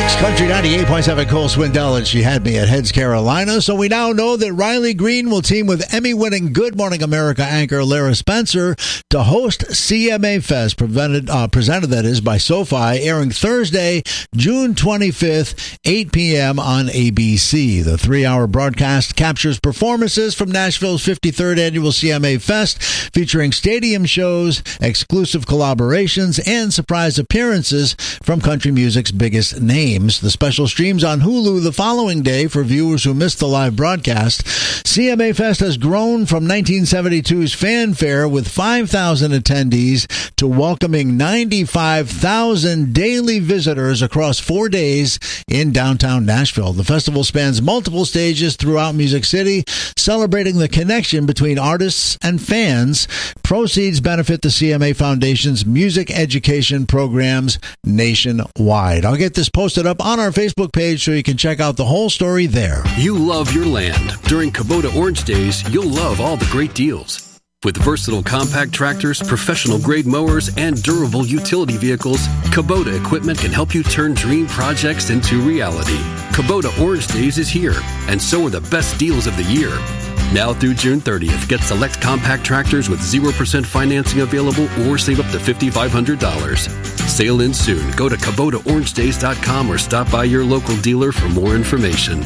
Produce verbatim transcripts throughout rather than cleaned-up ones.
Country ninety-eight point seven, Cole Swindell, and She Had Me at Heads, Carolina. So we now know that Riley Green will team with Emmy-winning Good Morning America anchor Lara Spencer to host C M A Fest, presented, uh, presented that is, by SoFi, airing Thursday, June twenty-fifth, eight p.m. on A B C. The three-hour broadcast captures performances from Nashville's fifty-third Annual C M A Fest, featuring stadium shows, exclusive collaborations, and surprise appearances from country music's biggest names. The special streams on Hulu the following day for viewers who missed the live broadcast. C M A Fest has grown from nineteen seventy-two's fanfare with five thousand attendees to welcoming ninety-five thousand daily visitors across four days in downtown Nashville. The festival spans multiple stages throughout Music City, celebrating the connection between artists and fans. Proceeds benefit the C M A Foundation's music education programs nationwide. I'll get this posted up on our Facebook page so you can check out the whole story there. You love your land. During Kubota Orange Days, you'll love all the great deals. With versatile compact tractors, professional-grade mowers, and durable utility vehicles, Kubota equipment can help you turn dream projects into reality. Kubota Orange Days is here, and so are the best deals of the year. Now through June thirtieth, get select compact tractors with zero percent financing available or save up to five thousand five hundred dollars. Sale ends soon. Go to Kubota Orange Days dot com or stop by your local dealer for more information.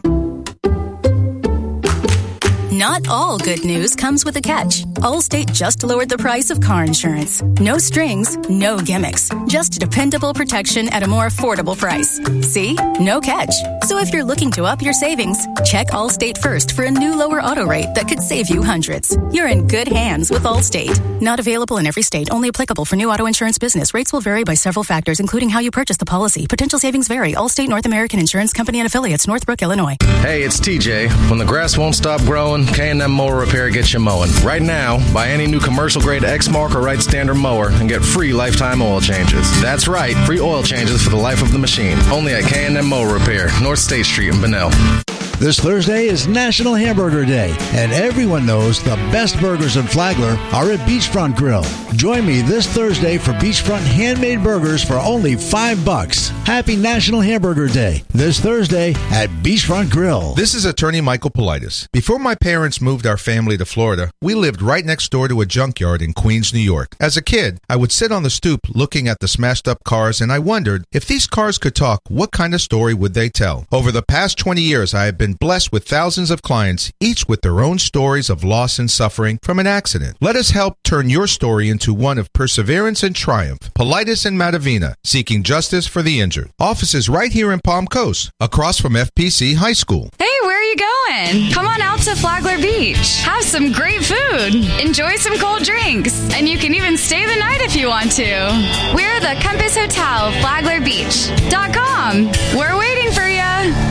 Not all good news comes with a catch. Allstate just lowered the price of car insurance. No strings, no gimmicks. Just dependable protection at a more affordable price. See? No catch. So if you're looking to up your savings, check Allstate first for a new lower auto rate that could save you hundreds. You're in good hands with Allstate. Not available in every state. Only applicable for new auto insurance business. Rates will vary by several factors, including how you purchase the policy. Potential savings vary. Allstate North American Insurance Company and affiliates, Northbrook, Illinois. Hey, it's T J. When the grass won't stop growing, K and M Mower Repair gets you mowing. Right now, buy any new commercial-grade Exmark or Wright Standard mower and get free lifetime oil changes. That's right, free oil changes for the life of the machine. Only at K and M Mower Repair, North State Street in Bunnell. This Thursday is National Hamburger Day, and everyone knows the best burgers in Flagler are at Beachfront Grill. Join me this Thursday for Beachfront handmade burgers for only five bucks. Happy National Hamburger Day this Thursday at Beachfront Grill. This is attorney Michael Politis. Before my parents moved our family to Florida, we lived right next door to a junkyard in Queens, New York. As a kid, I would sit on the stoop looking at the smashed up cars, and I wondered, if these cars could talk, what kind of story would they tell? Over the past twenty years, I have been blessed with thousands of clients, each with their own stories of loss and suffering from an accident. Let us help turn your story into one of perseverance and triumph. Politis and Matavina, seeking justice for the injured. Offices right here in Palm Coast, across from F P C High School. Hey, where are you going? Come on out to Flagler Beach. Have some great food. Enjoy some cold drinks. And you can even stay the night if you want to. We're the Compass Hotel, Flagler Beach dot com. We're waiting for you.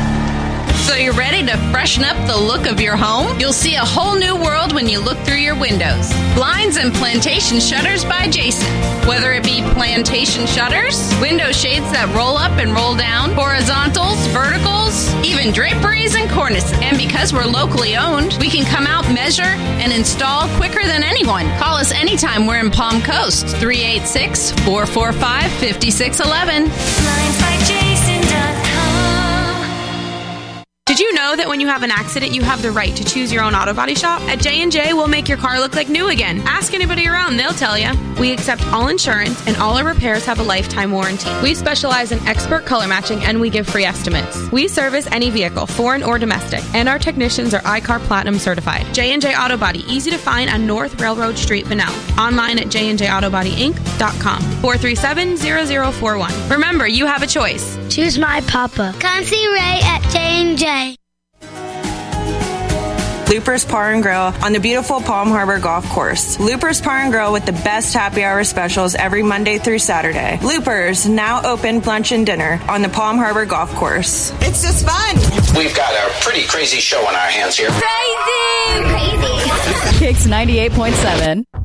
So you're ready to freshen up the look of your home? You'll see a whole new world when you look through your windows. Blinds and Plantation Shutters by Jason. Whether it be plantation shutters, window shades that roll up and roll down, horizontals, verticals, even draperies and cornices. And because we're locally owned, we can come out, measure, and install quicker than anyone. Call us anytime we're in Palm Coast. three eight six, four four five, five six one one. blinds by jason dot com. Did you know that when you have an accident, you have the right to choose your own auto body shop? At J and J, we'll make your car look like new again. Ask anybody around, they'll tell you. We accept all insurance, and all our repairs have a lifetime warranty. We specialize in expert color matching, and we give free estimates. We service any vehicle, foreign or domestic, and our technicians are I C A R Platinum certified. J and J Auto Body, easy to find on North Railroad Street, Bunnell. Online at j and j auto body inc dot com. four three seven, zero zero four one. Remember, you have a choice. Choose my papa. Come see Ray at J and J. Loopers Bar and Grill on the beautiful Palm Harbor Golf Course. Loopers Bar and Grill with the best happy hour specials every Monday through Saturday. Loopers, now open lunch and dinner on the Palm Harbor Golf Course. It's just fun. We've got a pretty crazy show on our hands here. Crazy! Crazy! Kicks ninety-eight point seven.